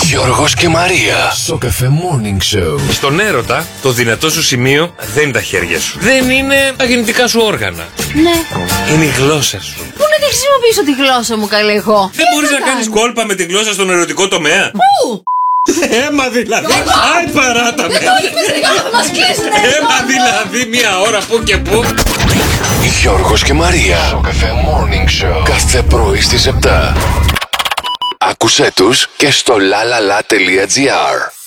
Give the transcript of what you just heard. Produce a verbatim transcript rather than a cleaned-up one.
Γιώργος και Μαρία. Σοκαφέ Morning Show. Στον έρωτα, το δυνατό σου σημείο δεν είναι τα χέρια σου. Δεν είναι τα γεννητικά σου όργανα. Ναι. Είναι η γλώσσα σου. Πού να τη χρησιμοποιήσω τη γλώσσα μου, καλέ εγώ. Δεν μπορείς να κάνεις κόλπα με τη γλώσσα στον ερωτικό τομέα. Πού? Έμα δηλαδή. Άι παράτα με. Θα μας κλείσουνε. Έμα δηλαδή μία ώρα που και που. Γιώργος και Μαρία. Σοκαφέ Morning Show. Κάθε πρωί στις επτά. Άκουσέ τους και στο λαλαλα τελεία τζι άρ.